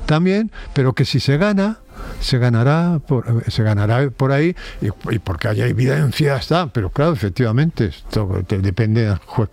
también, pero que si se gana, se ganará por ahí y porque haya evidencia está, pero claro, efectivamente esto depende del juez.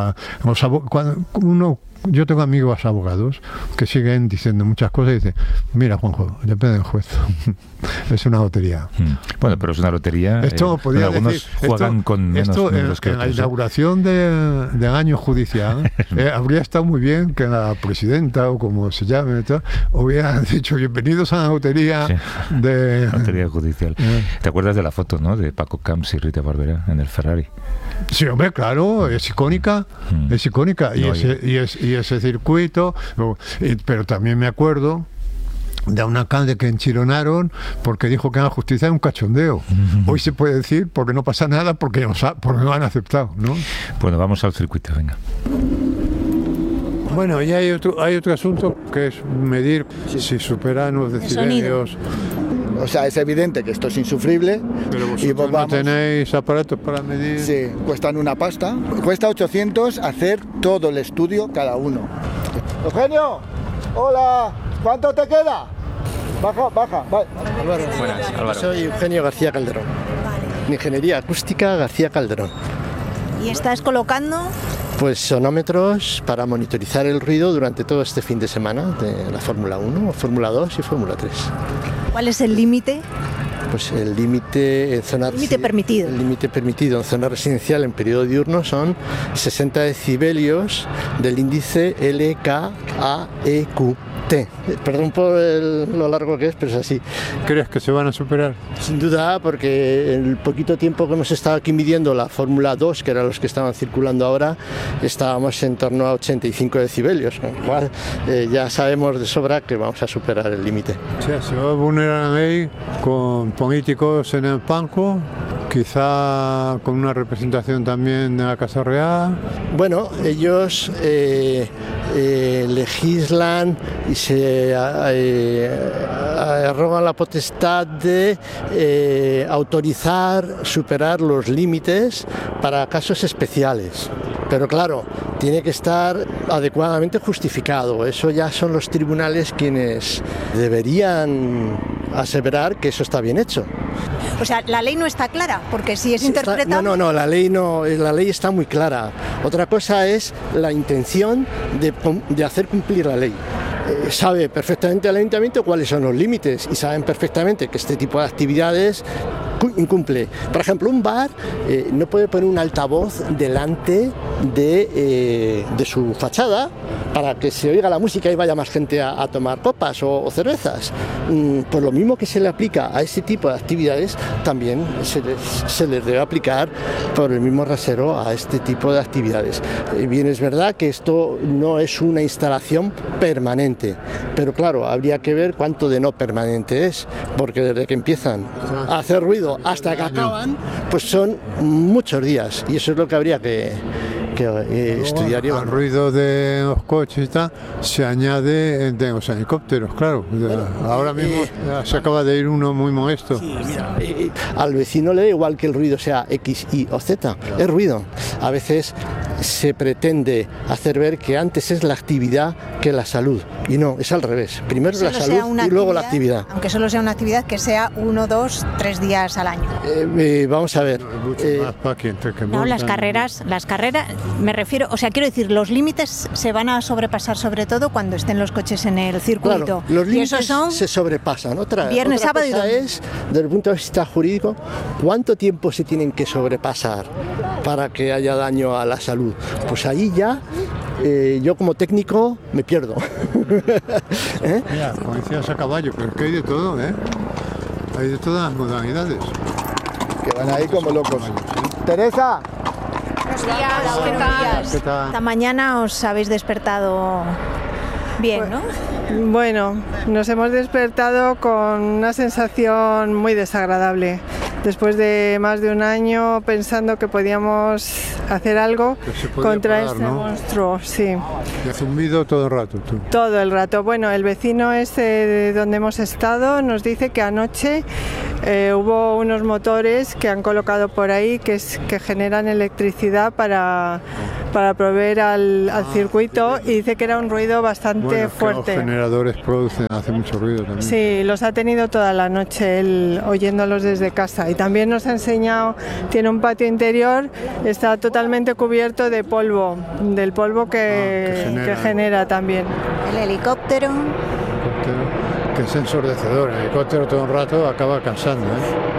Yo tengo amigos abogados que siguen diciendo muchas cosas y dicen, mira, Juanjo, depende del juez. Es una lotería. Bueno, pero es una lotería. Esto podría algunos decir, juegan con menos números que en otros. la inauguración del año judicial habría estado muy bien que la presidenta, o como se llame, hubieran dicho bienvenidos a la lotería de... Lotería judicial. ¿Te acuerdas de la foto, no? De Paco Camps y Rita Barberá en el Ferrari? Sí, hombre, claro, es icónica. Es icónica. Y ese circuito, pero también me acuerdo de un alcalde que enchironaron porque dijo que la justicia era un cachondeo. Hoy se puede decir porque no pasa nada porque no han aceptado, ¿no? Bueno, vamos al circuito, venga. Bueno, y hay otro asunto que es medir si superan los decibelios. O sea, es evidente que esto es insufrible. Pero vosotros no tenéis aparatos para medir. Sí, cuestan una pasta. Cuesta 800 hacer todo el estudio cada uno. Eugenio, hola, ¿cuánto te queda? Baja. Álvaro. Buenas, Álvaro. Soy Eugenio García Calderón. De Ingeniería Acústica García Calderón. ¿Y estás colocando? Pues sonómetros para monitorizar el ruido durante todo este fin de semana de la Fórmula 1, Fórmula 2 y Fórmula 3. ¿Cuál es el límite? Pues el límite en zona permitido. El límite permitido en zona residencial en periodo diurno son 60 decibelios del índice LKAEQ. Perdón por lo largo que es, pero es así. ¿Crees que se van a superar? Sin duda, porque el poquito tiempo que hemos estado aquí midiendo la Fórmula 2, que eran los que estaban circulando ahora, estábamos en torno a 85 decibelios, con lo cual ya sabemos de sobra que vamos a superar el límite. O sea, se va a vulnerar la ley con políticos en el banco, quizá con una representación también de la Casa Real. Bueno, ellos legislan y se arrogan la potestad de autorizar, superar los límites para casos especiales. Pero claro, tiene que estar adecuadamente justificado. Eso ya son los tribunales quienes deberían aseverar que eso está bien hecho. O sea, la ley no está clara, porque si es interpretada... No, la ley está muy clara. Otra cosa es la intención de hacer cumplir la ley. Sabe perfectamente el ayuntamiento cuáles son los límites y saben perfectamente que este tipo de actividades incumple. Por ejemplo, un bar no puede poner un altavoz delante de su fachada para que se oiga la música y vaya más gente a tomar copas o cervezas. Por lo mismo que se le aplica a ese tipo de actividades, también se les debe aplicar por el mismo rasero a este tipo de actividades. Bien, es verdad que esto no es una instalación permanente, pero claro, habría que ver cuánto de no permanente es, porque desde que empiezan a hacer ruido hasta que acaban, pues son muchos días, y eso es lo que habría que estudiar. Al ruido de los coches y tal se añade de los helicópteros, claro. Ahora mismo se acaba de ir uno muy molesto. Sí, mira, al vecino le da igual que el ruido sea X, Y o Z, es ruido. A veces se pretende hacer ver que antes es la actividad que la salud, y no, es al revés. Primero la salud y luego la actividad. Aunque solo sea una actividad que sea 1, 2, 3 días al año. Vamos a ver. No, las carreras, me refiero, o sea, quiero decir, los límites se van a sobrepasar sobre todo cuando estén los coches en el circuito. Claro, los límites y esos son se sobrepasan. Viernes, sábado y domingo. Es, desde el punto de vista jurídico, ¿cuánto tiempo se tienen que sobrepasar para que haya daño a la salud? Pues ahí ya yo como técnico me pierdo. Mira, como decías a caballo, pero es que hay de todo, ¿eh? Hay de todas las modalidades. Que van ahí como locos. Teresa. Buenos días. ¿Qué tal? Esta mañana os habéis despertado bien, ¿no? Bueno, nos hemos despertado con una sensación muy desagradable. Después de más de un año pensando que podíamos hacer algo contra parar, este ¿no? monstruo, sí. Y has zumbido todo el rato, tú. Todo el rato. Bueno, el vecino este de donde hemos estado nos dice que anoche hubo unos motores que han colocado por ahí que generan electricidad para proveer al circuito, y dice que era un ruido bastante fuerte. Los generadores hacen mucho ruido también. Sí, los ha tenido toda la noche él oyéndolos desde casa, y también nos ha enseñado, tiene un patio interior, está totalmente cubierto de polvo, del polvo que genera también. El helicóptero, que es ensordecedor. El helicóptero todo un rato acaba cansando, ¿eh?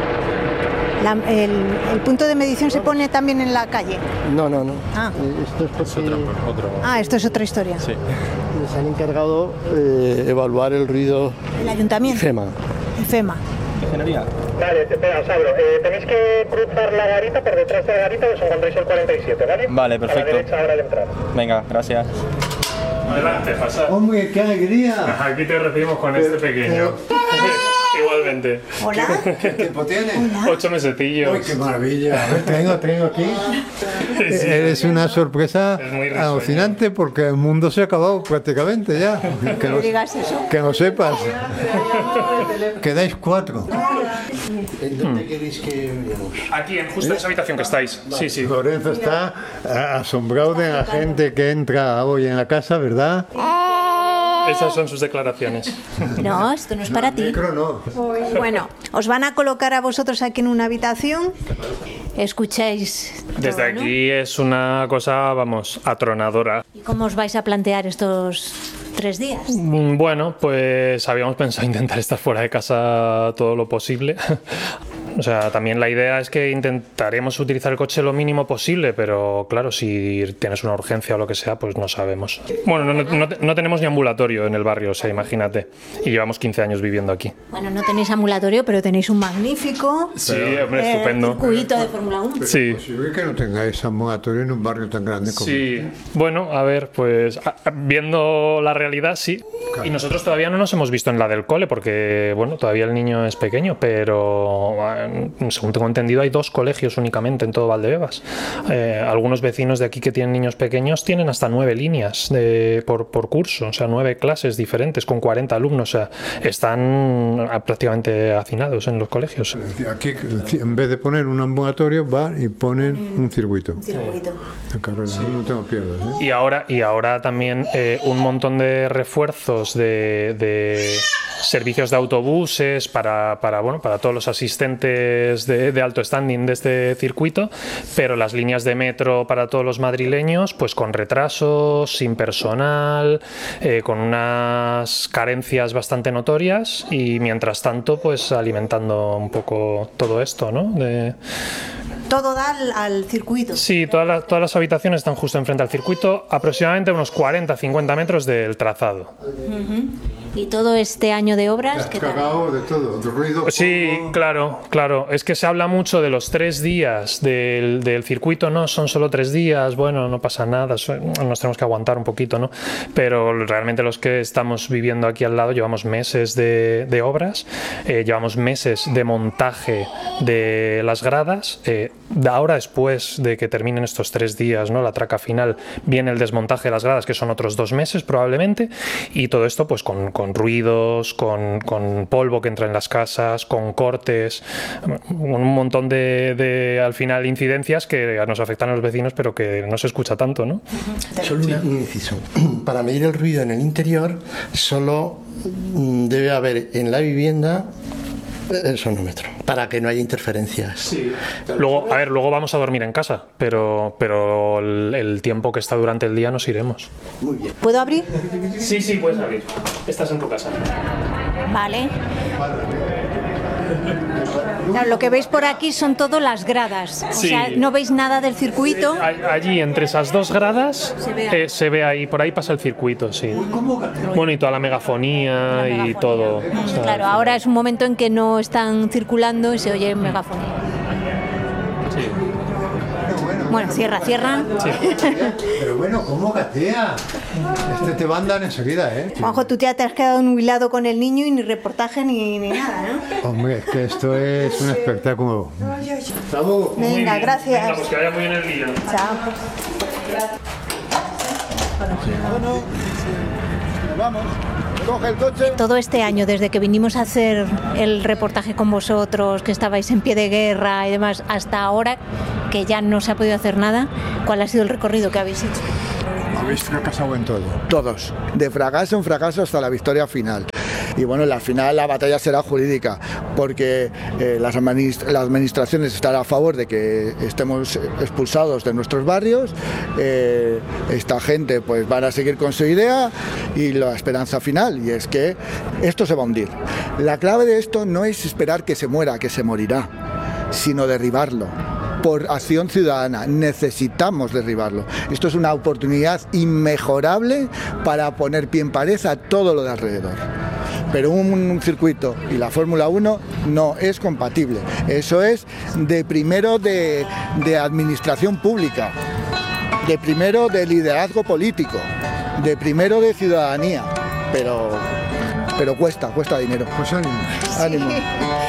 El punto de medición se pone también en la calle. No. Ah. Esto es Otro. Esto es otra historia. Sí. les han encargado evaluar el ruido. ¿El ayuntamiento? FEMA. Ingeniería. Vale, espera, os hablo. Tenéis que cruzar la garita, por detrás de la garita os encontráis el 47, ¿vale? Vale, perfecto. A la derecha ahora de entrar. Venga, gracias. Adelante, pasa. ¡Hombre, qué alegría! Aquí te recibimos con este pequeño. Igualmente. Hola. ¿Qué tiempo tienes? 8 mesetillos. ¡Uy, qué maravilla! A ver, tengo aquí. Sí, Eres una sorpresa es muy risueño. alucinante porque el mundo se ha acabado prácticamente ya. No digas eso. Que lo sepas. Quedáis 4. ¿En dónde queréis que vayamos? Aquí, justo en esa habitación que estáis. Sí, sí. Lorenzo está asombrado de la gente que entra hoy en la casa, ¿verdad? Esas son sus declaraciones. No, esto no es para ti. Micro no. Bueno, os van a colocar a vosotros aquí en una habitación. Escucháis. Desde todo, ¿no? aquí es una cosa, vamos, atronadora. ¿Y cómo os vais a plantear estos 3 días? Bueno, pues habíamos pensado intentar estar fuera de casa todo lo posible. O sea, también la idea es que intentaremos utilizar el coche lo mínimo posible, pero claro, si tienes una urgencia o lo que sea, pues no sabemos. Bueno, no tenemos ni ambulatorio en el barrio, o sea, imagínate. Y llevamos 15 años viviendo aquí. Bueno, no tenéis ambulatorio, pero tenéis un magnífico Sí, hombre, estupendo. circuito de Fórmula 1. Sí. ¿Es posible que no tengáis ambulatorio en un barrio tan grande como Sí, bueno, a ver, pues viendo la realidad, sí. Y nosotros todavía no nos hemos visto en la del cole porque, bueno, todavía el niño es pequeño, pero según tengo entendido hay 2 colegios únicamente en todo Valdebebas. Algunos vecinos de aquí que tienen niños pequeños tienen hasta 9 líneas por curso, o sea, 9 clases diferentes con 40 alumnos, o sea, están prácticamente hacinados en los colegios. Aquí, en vez de poner un ambulatorio, van y ponen un circuito. La carrera, no tengo pierdas, ¿eh? Y ahora también un montón de refuerzos de servicios de autobuses para todos los asistentes de alto standing de este circuito, pero las líneas de metro para todos los madrileños, pues con retrasos, sin personal, con unas carencias bastante notorias, y mientras tanto, pues alimentando un poco todo esto, ¿no? Todo da al circuito. Sí, todas las habitaciones están justo enfrente al circuito, aproximadamente unos 40-50 metros del trazado. Y todo este año de obras, Has ¿qué tal? cagado de todo, de ruido. Sí, claro. Es que se habla mucho de los 3 días del circuito, no, son solo 3 días, bueno, no pasa nada, nos tenemos que aguantar un poquito, ¿no? Pero realmente los que estamos viviendo aquí al lado llevamos meses de obras, llevamos meses de montaje de las gradas, ahora después de que terminen estos 3 días, ¿no? La traca final, viene el desmontaje de las gradas, que son otros 2 meses probablemente, y todo esto pues con ruidos, con polvo que entra en las casas, con cortes, un montón de al final incidencias que nos afectan a los vecinos, pero que no se escucha tanto, ¿no? Solo un inciso. Para medir el ruido en el interior, solo debe haber en la vivienda el sonómetro, para que no haya interferencias. Sí. Luego vamos a dormir en casa, pero el tiempo que está durante el día nos iremos. Muy bien. ¿Puedo abrir? Sí, puedes abrir. Estás en tu casa. Vale. Claro, lo que veis por aquí son todas las gradas. O Sí. sea, no veis nada del circuito. Allí, entre esas 2 gradas, Se ve ahí. por ahí pasa el circuito, sí. Bueno, y toda la megafonía y todo. O sea, Claro, ahora es un momento en que no están circulando y se oye megafonía. sí. Bueno, cierra. Pero bueno, ¿cómo gatea? Te mandan enseguida, ¿eh? Juanjo, tú ya te has quedado nubilado con el niño y ni reportaje ni nada, ¿no? Hombre, es que esto es un espectáculo. Bravo. Venga, gracias. Venga, pues que vaya muy bien el día. Chao. Bueno, nos vamos. coge el coche. Todo este año, desde que vinimos a hacer el reportaje con vosotros, que estabais en pie de guerra y demás, hasta ahora, que ya no se ha podido hacer nada, ¿cuál ha sido el recorrido que habéis hecho? Habéis fracasado en todo. Todos, de fracaso en fracaso hasta la victoria final. Y bueno, al final la batalla será jurídica, porque la administración estará a favor de que estemos expulsados de nuestros barrios, esta gente pues van a seguir con su idea y la esperanza final, y es que esto se va a hundir. La clave de esto no es esperar que se muera, que se morirá, sino derribarlo. Por acción ciudadana, necesitamos derribarlo. Esto es una oportunidad inmejorable para poner pie en pared a todo lo de alrededor. Pero un circuito y la Fórmula 1 no es compatible. Eso es de primero de administración pública, de primero de liderazgo político, de primero de ciudadanía. Pero cuesta dinero. Pues ánimo. Ánimo.